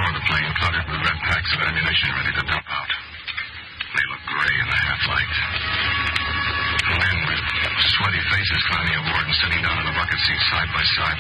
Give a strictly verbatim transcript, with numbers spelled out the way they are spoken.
of the plane, cluttered with red packs of ammunition ready to dump out. They looked gray in the half-light. Men with sweaty faces climbing aboard and sitting down in the bucket seats side by side